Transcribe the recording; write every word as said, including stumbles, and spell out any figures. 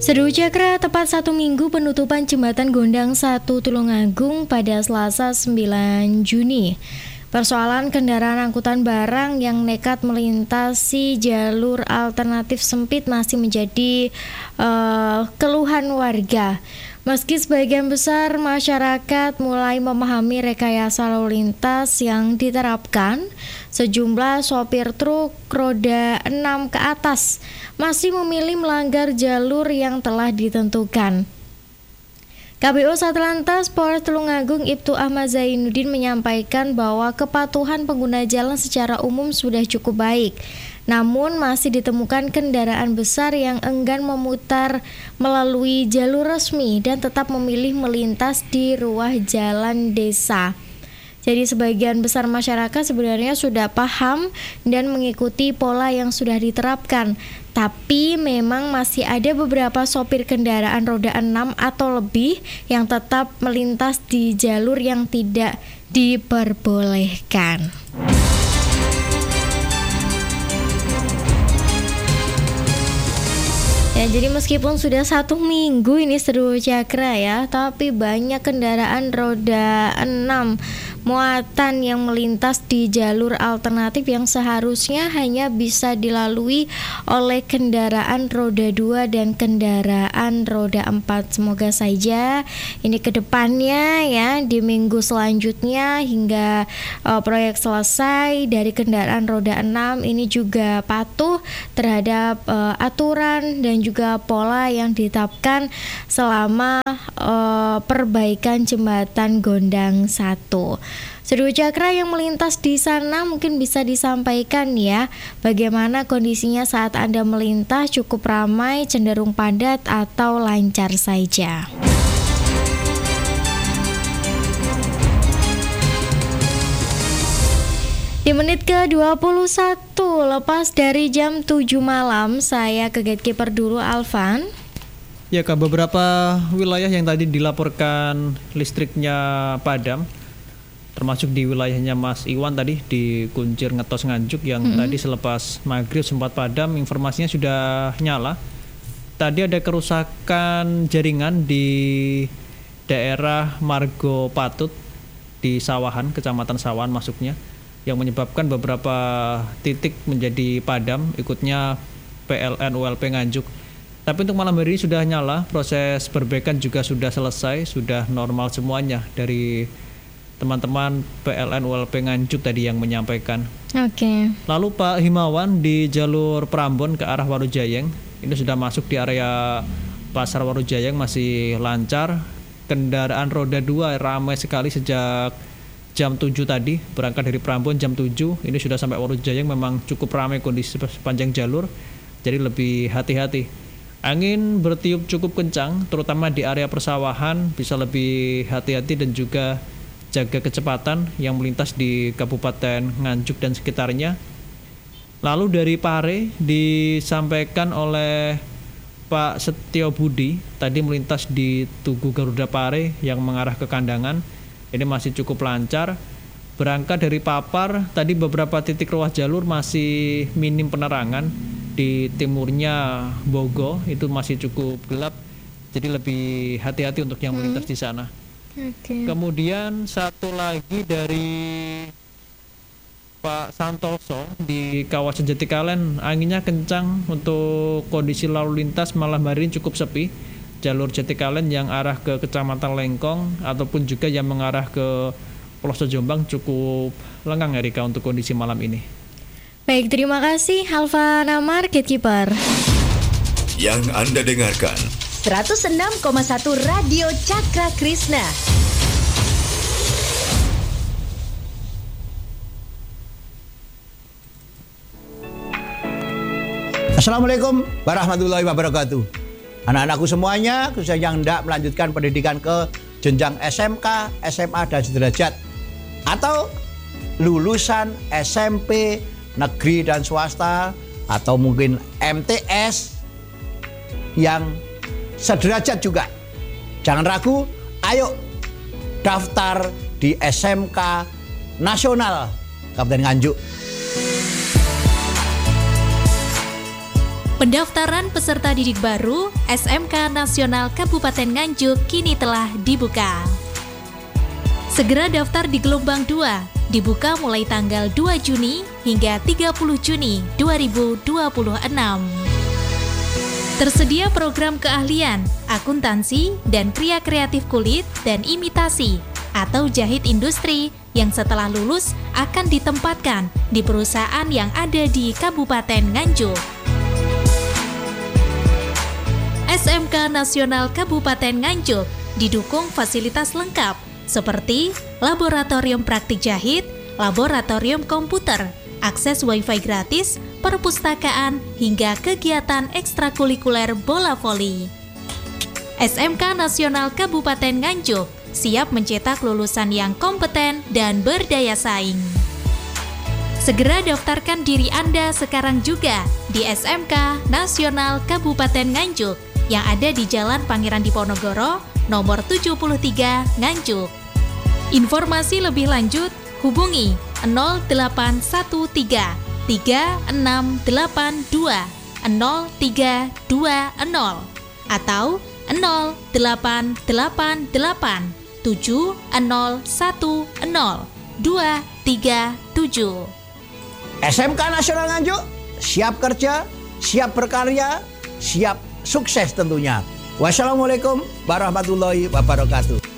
Seru Cakra tepat satu minggu penutupan jembatan Gondang satu Tulungagung pada Selasa sembilan Juni. Persoalan kendaraan angkutan barang yang nekat melintasi jalur alternatif sempit masih menjadi uh, keluhan warga. Meski sebagian besar masyarakat mulai memahami rekayasa lalu lintas yang diterapkan, sejumlah sopir truk roda enam ke atas masih memilih melanggar jalur yang telah ditentukan. K B O Satlantas Polres Tulungagung Ibtu Ahmad Zainuddin menyampaikan bahwa kepatuhan pengguna jalan secara umum sudah cukup baik. Namun masih ditemukan kendaraan besar yang enggan memutar melalui jalur resmi dan tetap memilih melintas di ruas jalan desa. Jadi sebagian besar masyarakat sebenarnya sudah paham dan mengikuti pola yang sudah diterapkan. Tapi memang masih ada beberapa sopir kendaraan roda enam atau lebih yang tetap melintas di jalur yang tidak diperbolehkan. Ya, jadi meskipun sudah satu minggu ini Seru Cakra ya, tapi banyak kendaraan roda enam muatan yang melintas di jalur alternatif yang seharusnya hanya bisa dilalui oleh kendaraan roda dua dan kendaraan roda empat. Semoga saja ini kedepannya ya, di minggu selanjutnya hingga uh, proyek selesai dari kendaraan roda enam ini juga patuh terhadap uh, aturan dan juga pola yang ditetapkan selama uh, perbaikan jembatan Gondang satu. Seru Cakra yang melintas di sana mungkin bisa disampaikan ya, bagaimana kondisinya saat Anda melintas, cukup ramai, cenderung padat atau lancar saja. Di menit ke dua puluh satu, lepas dari jam tujuh malam, saya ke gatekeeper dulu, Alvan. Ya Kak, beberapa wilayah yang tadi dilaporkan listriknya padam, termasuk di wilayahnya Mas Iwan tadi di Kuncir Ngetos Nganjuk yang mm-hmm. tadi selepas maghrib sempat padam, informasinya sudah nyala. Tadi ada kerusakan jaringan di daerah Margo Patut di Sawahan, Kecamatan Sawahan masuknya, yang menyebabkan beberapa titik menjadi padam, ikutnya P L N U L P Nganjuk. Tapi untuk malam hari ini sudah nyala, proses perbaikan juga sudah selesai, sudah normal semuanya dari teman-teman P L N U L P Nganjuk tadi yang menyampaikan. Oke. Okay. Lalu Pak Himawan di jalur Prambon ke arah Warujayeng, ini sudah masuk di area Pasar Warujayeng, masih lancar. Kendaraan roda dua ramai sekali sejak jam tujuh tadi, berangkat dari Prambon jam tujuh, ini sudah sampai Warujayeng, memang cukup ramai kondisi sepanjang jalur, jadi lebih hati-hati. Angin bertiup cukup kencang, terutama di area persawahan, bisa lebih hati-hati dan juga jaga kecepatan yang melintas di Kabupaten Nganjuk dan sekitarnya. Lalu dari Pare disampaikan oleh Pak Setio Budi, tadi melintas di Tugu Garuda Pare yang mengarah ke Kandangan, ini masih cukup lancar. Berangkat dari Papar, tadi beberapa titik ruas jalur masih minim penerangan. Di timurnya Bogo itu masih cukup gelap, jadi lebih hati-hati untuk yang melintas hmm. di sana. Okay. Kemudian satu lagi dari Pak Santoso di kawasan Jatikalen, anginnya kencang, untuk kondisi lalu lintas malam hari ini cukup sepi. Jalur Jatikalen yang arah ke Kecamatan Lengkong ataupun juga yang mengarah ke Pelosok Jombang cukup lengang ya Rika untuk kondisi malam ini. Baik, terima kasih Alvan Amar, Gatekeeper. Yang Anda dengarkan seratus enam koma satu Radio Cakra Krishna. Assalamualaikum warahmatullahi wabarakatuh. Anak-anakku semuanya, khususnya yang hendak melanjutkan pendidikan ke jenjang S M K, S M A dan sederajat, atau lulusan S M P negeri dan swasta, atau mungkin M T S yang sederajat juga. Jangan ragu, ayo daftar di S M K Nasional Kabupaten Nganjuk. Pendaftaran peserta didik baru S M K Nasional Kabupaten Nganjuk kini telah dibuka. Segera daftar di gelombang dua, dibuka mulai tanggal dua Juni hingga tiga puluh Juni dua ribu dua puluh enam. Tersedia program keahlian, akuntansi, dan kria kreatif kulit dan imitasi atau jahit industri yang setelah lulus akan ditempatkan di perusahaan yang ada di Kabupaten Nganjuk. S M K Nasional Kabupaten Nganjuk didukung fasilitas lengkap seperti laboratorium praktik jahit, laboratorium komputer, akses wifi gratis, perpustakaan, hingga kegiatan ekstrakurikuler bola voli. S M K Nasional Kabupaten Nganjuk siap mencetak lulusan yang kompeten dan berdaya saing. Segera daftarkan diri Anda sekarang juga di S M K Nasional Kabupaten Nganjuk yang ada di Jalan Pangeran Diponegoro, nomor tujuh puluh tiga, Nganjuk. Informasi lebih lanjut hubungi nol delapan satu tiga tiga enam delapan dua nol tiga dua nol atau nol delapan delapan delapan tujuh nol satu nol dua tiga tujuh. S M K Nasional Nganjuk siap kerja, siap berkarya, siap sukses tentunya. Wassalamualaikum warahmatullahi wabarakatuh.